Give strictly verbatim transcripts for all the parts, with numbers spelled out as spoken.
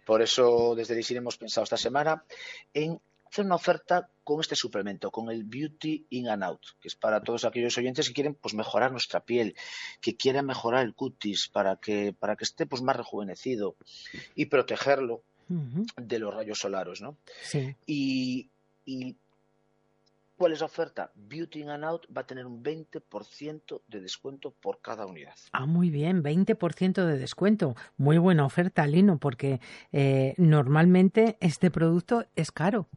Por eso desde Elixir hemos pensado esta semana en hacer una oferta con este suplemento, con el Beauty In and Out, que es para todos aquellos oyentes que quieren pues mejorar nuestra piel, que quieran mejorar el cutis para que para que esté pues más rejuvenecido y protegerlo Uh-huh. de los rayos solares, ¿no? Sí. Y, y ¿cuál es la oferta? Beauty In and Out va a tener un veinte por ciento de descuento por cada unidad. Ah, muy bien, veinte por ciento de descuento. Muy buena oferta, Lino, porque eh, normalmente este producto es caro.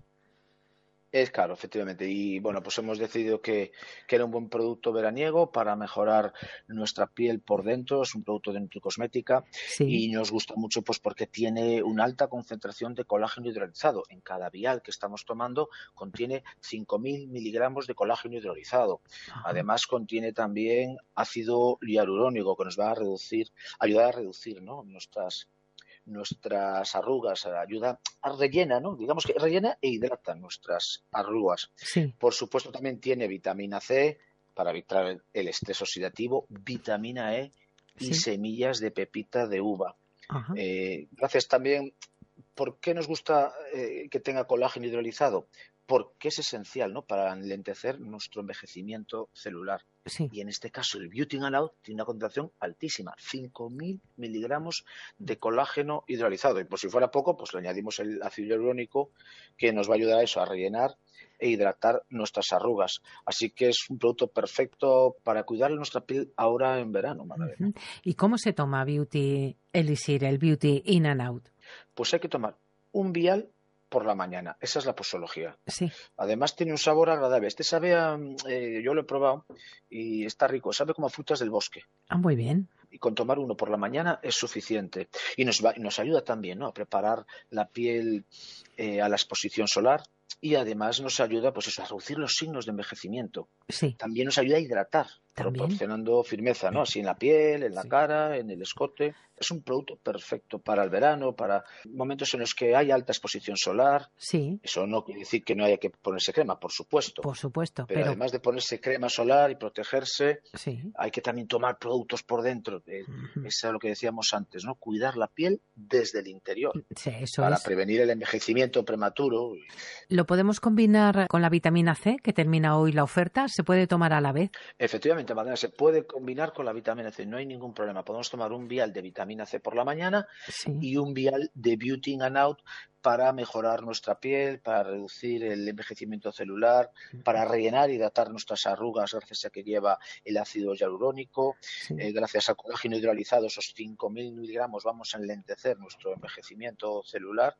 Es caro, efectivamente. Y bueno, pues hemos decidido que, que era un buen producto veraniego para mejorar nuestra piel por dentro. Es un producto de nutricosmética Sí. y nos gusta mucho pues porque tiene una alta concentración de colágeno hidrolizado. En cada vial que estamos tomando contiene cinco mil miligramos de colágeno hidrolizado. Ajá. Además contiene también ácido hialurónico que nos va a reducir, ayudar a reducir, ¿no?, nuestras nuestras arrugas, ayuda a rellena, ¿no? Digamos que rellena e hidrata nuestras arrugas. Sí. Por supuesto también tiene vitamina C para evitar el estrés oxidativo, vitamina E y Sí. semillas de pepita de uva. Ajá. Eh, gracias también. ¿Por qué nos gusta eh, que tenga colágeno hidrolizado? Porque es esencial, ¿no?, para enlentecer nuestro envejecimiento celular. Sí. Y en este caso el Beauty In and Out tiene una concentración altísima, cinco mil miligramos de colágeno hidrolizado. Y por si fuera poco, pues le añadimos el ácido hialurónico que nos va a ayudar a eso, a rellenar e hidratar nuestras arrugas. Así que es un producto perfecto para cuidar nuestra piel ahora en verano, Magdalena. Uh-huh. ¿Y cómo se toma Beauty Elixir, el Beauty In and Out? Pues hay que tomar un vial por la mañana. Esa es la posología. Sí. Además tiene un sabor agradable. Este sabe a, eh, yo lo he probado y está rico. Sabe como a frutas del bosque. Ah, muy bien. Y con tomar uno por la mañana es suficiente. Y nos, va, nos ayuda también, ¿no?, a preparar la piel eh, a la exposición solar. Y además nos ayuda pues eso, a reducir los signos de envejecimiento. Sí. También nos ayuda a hidratar, ¿También? proporcionando firmeza, ¿no?, así en la piel, en la Sí. cara, en el escote. Es un producto perfecto para el verano, para momentos en los que hay alta exposición solar. Sí. Eso no quiere decir que no haya que ponerse crema, por supuesto. Por supuesto, Pero, pero además de ponerse crema solar y protegerse, sí. hay que también tomar productos por dentro. Eh, Uh-huh. Eso es lo que decíamos antes, ¿no? Cuidar la piel desde el interior Sí, eso para es. prevenir el envejecimiento prematuro. ¿Lo podemos combinar con la vitamina C, que termina hoy la oferta? ¿Se puede tomar a la vez? Efectivamente, Magdalena, se puede combinar con la vitamina C, no hay ningún problema. Podemos tomar un vial de vitamina C por la mañana Sí. y un vial de Beauty In and Out para mejorar nuestra piel, para reducir el envejecimiento celular, para rellenar y hidratar nuestras arrugas gracias a que lleva el ácido hialurónico. Sí. Eh, gracias al colágeno hidrolizado, esos cinco mil miligramos, vamos a enlentecer nuestro envejecimiento celular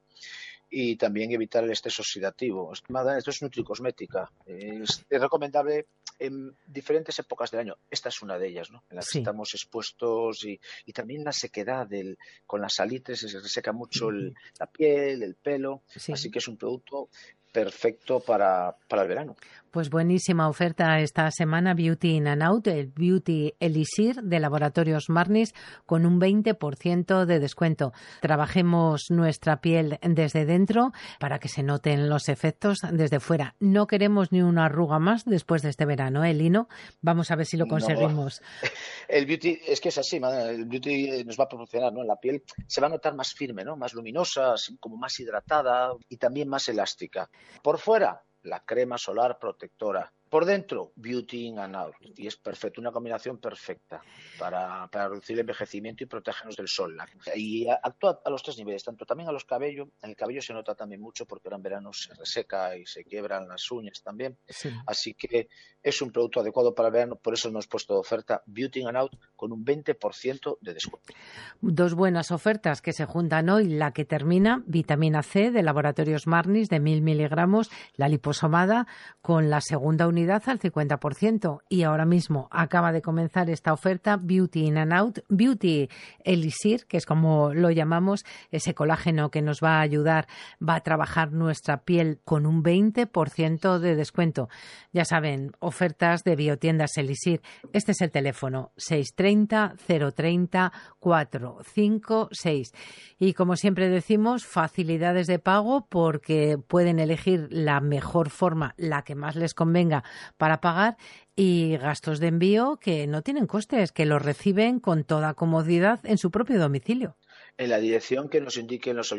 y también evitar el estrés oxidativo. Esto es nutricosmética. Es, es recomendable en diferentes épocas del año. Esta es una de ellas, ¿no?, en las Sí. que estamos expuestos y, y también la sequedad del, con las salitres, se reseca mucho el, la piel, el pelo. Sí. Así que es un producto perfecto para, para el verano. Pues buenísima oferta esta semana, Beauty In and Out, el Beauty Elixir de Laboratorios Marnis, con un veinte por ciento de descuento. Trabajemos nuestra piel desde dentro para que se noten los efectos desde fuera. No queremos ni una arruga más después de este verano, ¿eh, Lino? Vamos a ver si lo conseguimos. No. El Beauty, es que es así, el Beauty nos va a proporcionar, ¿no?, la piel se va a notar más firme, ¿no?, más luminosa, como más hidratada y también más elástica. Por fuera, la crema solar protectora. Por dentro, Beauty In and Out. Y es perfecto, una combinación perfecta para, para reducir el envejecimiento y protegernos del sol. Y actúa a los tres niveles, tanto también a los cabellos. En el cabello se nota también mucho porque ahora en verano se reseca y se quiebran las uñas también. Sí. Así que es un producto adecuado para el verano, por eso hemos puesto de oferta Beauty In and Out con un veinte por ciento de descuento. Dos buenas ofertas que se juntan hoy. La que termina, vitamina C de Laboratorios Marnis de mil miligramos, la liposomada, con la segunda unidad al cincuenta por ciento. Y ahora mismo acaba de comenzar esta oferta Beauty In and Out, Beauty Elixir, que es como lo llamamos, ese colágeno que nos va a ayudar, va a trabajar nuestra piel con un veinte por ciento de descuento. Ya saben, ofertas de Biotiendas Elixir. Este es el teléfono, seis treinta, cero treinta, cuatro cinco seis. Y como siempre decimos, facilidades de pago porque pueden elegir la mejor forma, la que más les convenga para pagar, y gastos de envío que no tienen costes, que los reciben con toda comodidad en su propio domicilio. En la dirección que nos indiquen los